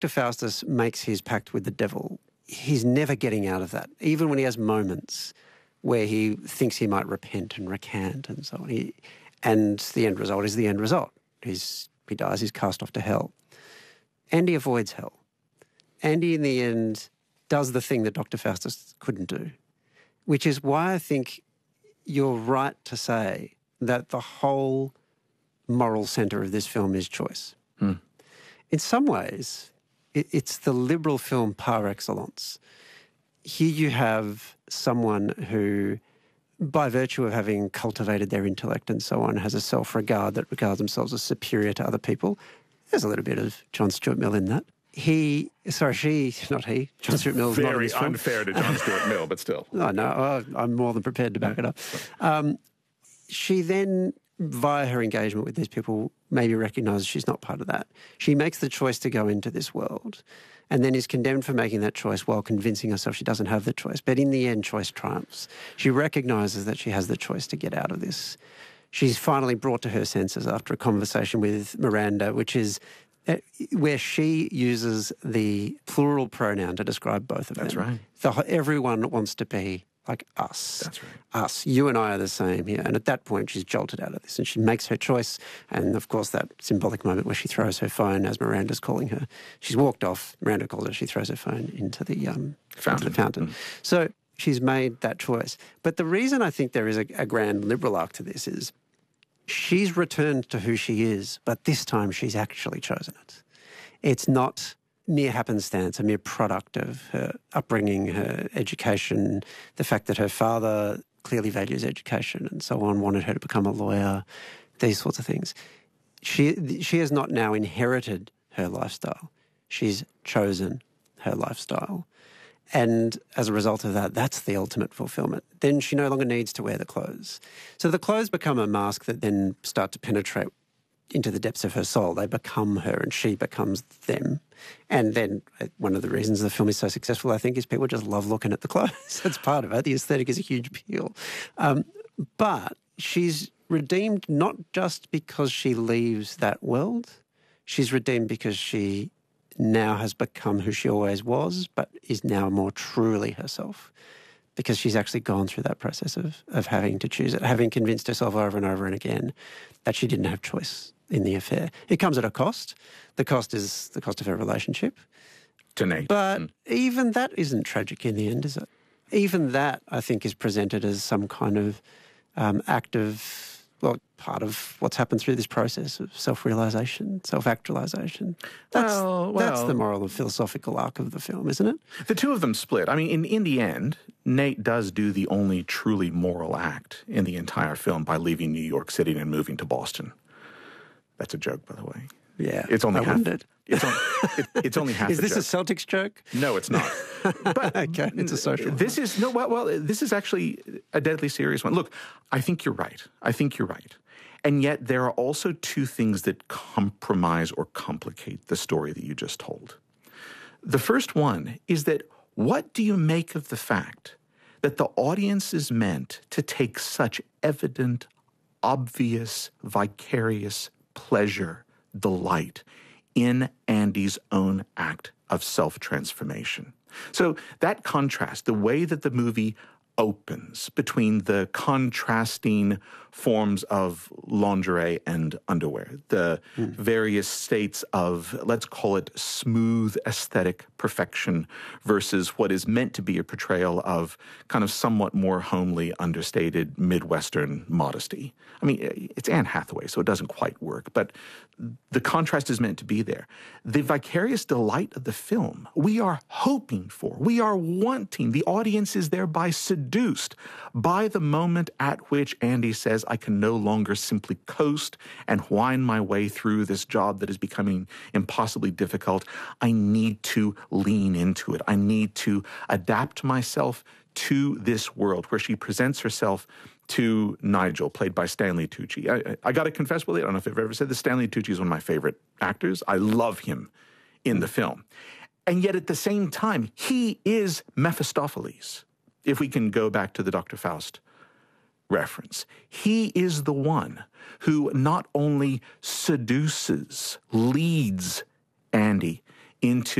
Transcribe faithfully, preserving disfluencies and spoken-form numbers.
Doctor Faustus makes his pact with the devil, he's never getting out of that. Even when he has moments where he thinks he might repent and recant and so on. He, and the end result is the end result. He's, he dies, he's cast off to hell. Andy avoids hell. Andy, in the end, does the thing that Doctor Faustus couldn't do, which is why I think you're right to say that the whole moral centre of this film is choice. Hmm. In some ways, it, it's the liberal film par excellence. Here you have someone who, by virtue of having cultivated their intellect and so on, has a self-regard that regards themselves as superior to other people. There's a little bit of John Stuart Mill in that. He, sorry, she, not he, John Stuart Mill is not in this film. Very unfair to John Stuart Mill, but still. No, no, I'm more than prepared to back it up. Um, she then, via her engagement with these people, maybe recognises she's not part of that. She makes the choice to go into this world and then is condemned for making that choice while convincing herself she doesn't have the choice. But in the end, choice triumphs. She recognises that she has the choice to get out of this. She's finally brought to her senses after a conversation with Miranda, which is uh, where she uses the plural pronoun to describe both of That's them. right. The, everyone wants to be like us. That's right. Us. You and I are the same here. And at that point, she's jolted out of this and she makes her choice. And, of course, that symbolic moment where she throws her phone as Miranda's calling her. She's walked off. Miranda calls her. She throws her phone into the, um, fountain. Into the fountain. Mm. So she's made that choice. But the reason I think there is a, a grand liberal arc to this is she's returned to who she is, but this time she's actually chosen it. It's not mere happenstance, a mere product of her upbringing, her education, the fact that her father clearly values education and so on, wanted her to become a lawyer, these sorts of things. She, she has not now inherited her lifestyle. She's chosen her lifestyle. And as a result of that, that's the ultimate fulfillment. Then she no longer needs to wear the clothes. So the clothes become a mask that then start to penetrate into the depths of her soul. They become her and she becomes them. And then one of the reasons the film is so successful, I think, is people just love looking at the clothes. That's part of it. The aesthetic is a huge appeal. Um, but she's redeemed not just because she leaves that world. She's redeemed because she now has become who she always was, but is now more truly herself because she's actually gone through that process of, of having to choose it, having convinced herself over and over and again that she didn't have choice in the affair. It comes at a cost. The cost is the cost of her relationship. To Nate. But mm. even that isn't tragic in the end, is it? Even that, I think, is presented as some kind of um, act of, well, part of what's happened through this process of self-realisation, self-actualisation. That's, well, well, that's the moral and philosophical arc of the film, isn't it? The two of them split. I mean, in, in the end, Nate does do the only truly moral act in the entire film by leaving New York City and moving to Boston. That's a joke, by the way. Yeah, it's only I half. wondered. It's, on, it, it's only half. Is a this joke. a Celtics joke? No, it's not. But okay, it's a social. This is no. Well, well, this is actually a deadly serious one. Look, I think you're right. I think you're right. And yet there are also two things that compromise or complicate the story that you just told. The first one is that what do you make of the fact that the audience is meant to take such evident, obvious, vicarious pleasure, delight in Andy's own act of self-transformation? So that contrast, the way that the movie opens between the contrasting forms of lingerie and underwear, the mm. various states of, let's call it, smooth aesthetic perfection versus what is meant to be a portrayal of kind of somewhat more homely, understated Midwestern modesty. I mean, it's Anne Hathaway, so it doesn't quite work, but the contrast is meant to be there. The vicarious delight of the film, we are hoping for, we are wanting, the audience is thereby seduced by the moment at which Andy says, I can no longer simply coast and whine my way through this job that is becoming impossibly difficult. I need to lean into it. I need to adapt myself to this world where she presents herself to Nigel, played by Stanley Tucci. I, I, I got to confess, Willie, I don't know if I've ever said this, Stanley Tucci is one of my favorite actors. I love him in the film. And yet at the same time, he is Mephistopheles, if we can go back to the Doctor Faust reference. He is the one who not only seduces, leads Andy into